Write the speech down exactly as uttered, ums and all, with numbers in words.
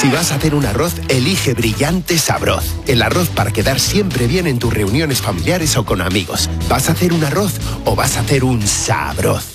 Si vas a hacer un arroz, elige Brillante Sabroz. El arroz para quedar siempre bien en tus reuniones familiares o con amigos. ¿Vas a hacer un arroz o vas a hacer un sabroz?